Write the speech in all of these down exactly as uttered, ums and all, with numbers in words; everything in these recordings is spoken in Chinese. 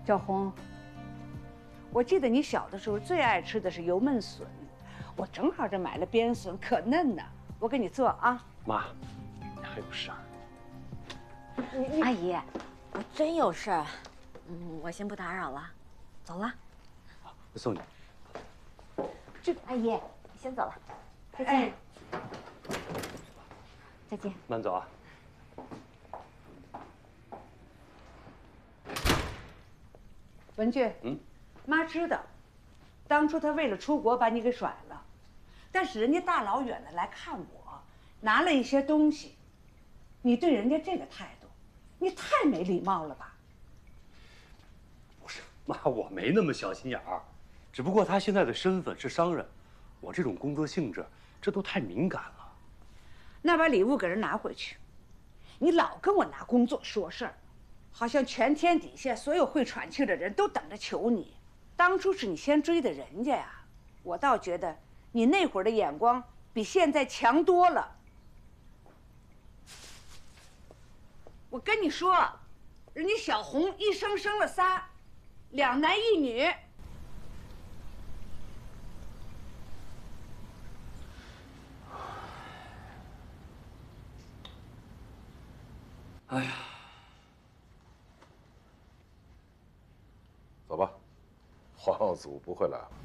小红，我记得你小的时候最爱吃的是油焖笋，我正好这买了边笋，可嫩呢，我给你做啊。 妈，你还有事儿？ 阿姨，我真有事儿，嗯，我先不打扰了，走了。 好，我送你。 这阿姨，你先走了，再见。 哎， 再见。 慢走啊。 文俊， 嗯， 妈知道，当初他为了出国把你给甩了，但是人家大老远的来看我，拿了一些东西，你对人家这个态度，你太没礼貌了吧？ 不是，妈，我没那么小心眼儿，只不过他现在的身份是商人，我这种工作性质，这都太敏感了。 那把礼物给人拿回去，你老跟我拿工作说事儿，好像全天底下所有会喘气的人都等着求你。当初是你先追的人家呀，我倒觉得你那会儿的眼光比现在强多了。我跟你说，人家小红一生生了仨，两男一女。 哎呀， 走吧，皇后祖不会来了。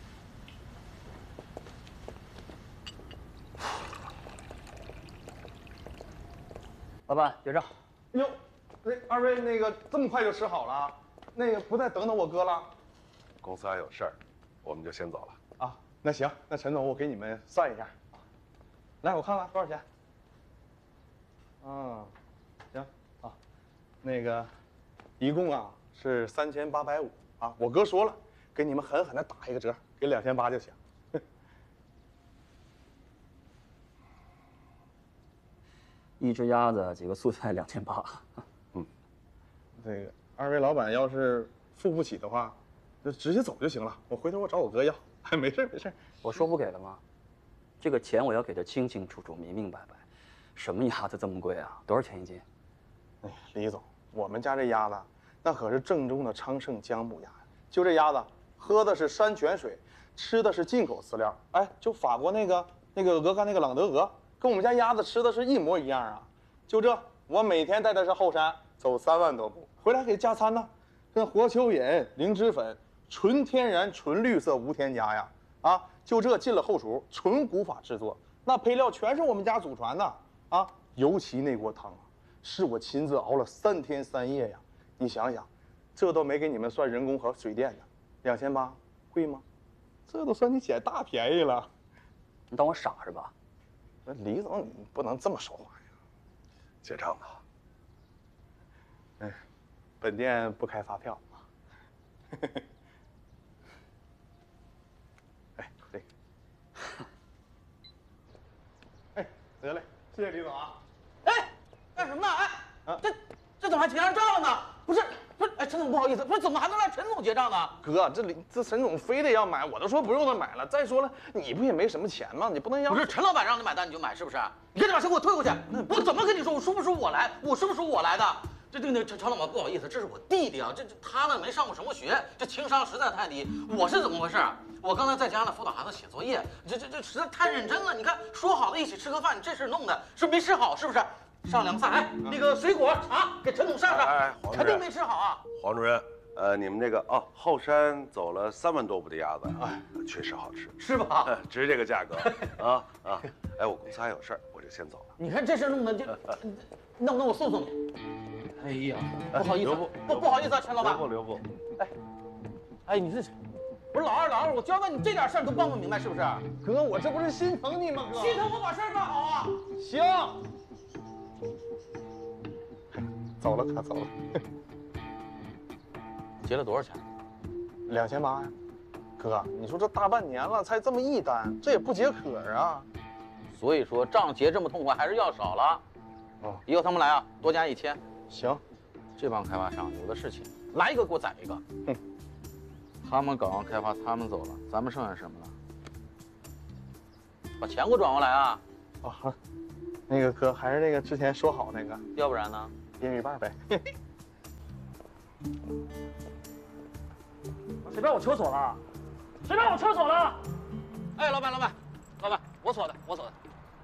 老板结账。 哟，那二位那个这么快就吃好了？那个不再等等我哥了？ 公司还有事儿，我们就先走了。 啊，那行，那陈总我给你们算一下。来，我看看多少钱。嗯，行啊，那个一共啊是三千八百五啊。我哥说了，给你们狠狠的打一个折，给两千八就行。 一只鸭子，几个素菜，两千八。 嗯，这个二位老板要是付不起的话，就直接走就行了。我回头我找我哥要。哎，没事没事。 我说不给了吗？这个钱我要给他清清楚楚、明明白白。什么鸭子这么贵啊？多少钱一斤？ 哎，李总，我们家这鸭子，那可是正宗的昌盛姜母鸭。就这鸭子，喝的是山泉水，吃的是进口饲料。哎，就法国那个那个鹅肝那个朗德鹅，跟我们家鸭子吃的是一模一样啊。就这，我每天带它上后山走三万多步，回来给加餐呢。这活蚯蚓、灵芝粉，纯天然、纯绿色，无添加呀。啊，就这进了后厨，纯古法制作，那配料全是我们家祖传的啊。尤其那锅汤啊，是我亲自熬了三天三夜呀。你想想，这都没给你们算人工和水电呢，两千八，贵吗？这都算你捡大便宜了。 你当我傻是吧？ 那李总，你不能这么说话呀。 结账吧。 哎，本店不开发票啊。哎，这个。哎，得嘞，谢谢李总啊。 哎，干什么呢？哎，啊、这这怎么还结上账了呢？不是不是，哎，陈总不好意思，不是怎么还能让陈总结账呢？ 哥，这李这陈总非得要买，我都说不用他买了。再说了，你不也没什么钱吗？你不能要。 不是陈老板让你买单你就买，是不是？你赶紧把车给我退回去！我怎么跟你说？我说不说我来？我说不说我来的？这这个陈陈老板不好意思，这是我弟弟啊，这这他呢没上过什么学，这情商实在太低。我是怎么回事？我刚才在家呢辅导孩子写作业，这这这实在太认真了。你看说好了一起吃个饭，你这事弄的是没吃好，是不是？上两个菜，哎，那个水果茶给陈总上上， 哎，黄主任肯定没吃好啊。 黄主任，呃，你们那个哦，后山走了三万多步的鸭子，哎，确实好吃， 是吧？ 值这个价格啊啊！哎，我公司还有事儿，我就先走了。 你看这事弄的就，弄不弄我送送你？哎呀，不好意思，不不好意思啊，陈老板。 留步留步。 哎，哎，你这不是老二老二，我交代你这点事儿都办不明白是不是？ 哥，我这不是心疼你吗？哥， 心疼我把事儿办好啊。 行。走了，他走了。 结了多少钱？ 两千八呀。哥，你说这大半年了，才这么一单，这也不解渴啊。 所以说账结这么痛快，还是要少了。哦，以后他们来啊，多加一千。 行， 这帮开发商有的是钱，来一个给我宰一个。哼，他们搞完开发，他们走了，咱们剩下什么了？把钱给我转过来啊！ 哦，好，那个哥，还是那个之前说好那个， 要不然呢？ 一人一半呗。 谁把我车锁了？谁把我车锁了？ 哎，老板，老板，老板，我锁的，我锁的。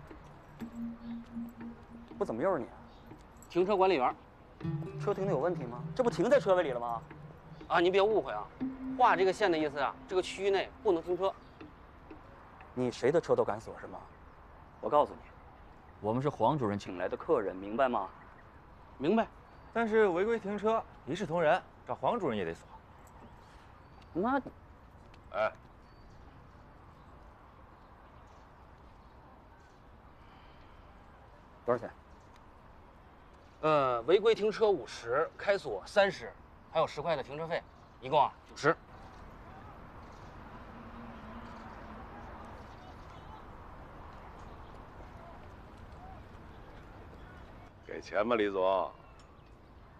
不怎么又是你？ 停车管理员。 车停的有问题吗？这不停在车位里了吗？ 啊，您别误会啊，画这个线的意思啊，这个区域内不能停车。 你谁的车都敢锁是吗？我告诉你，我们是黄主任请来的客人，明白吗？ 明白。 但是违规停车一视同仁，找黄主任也得锁。 那， 哎， 多少钱？ 呃，违规停车五十，开锁三十，还有十块的停车费，一共啊九十。 给钱吧，李总。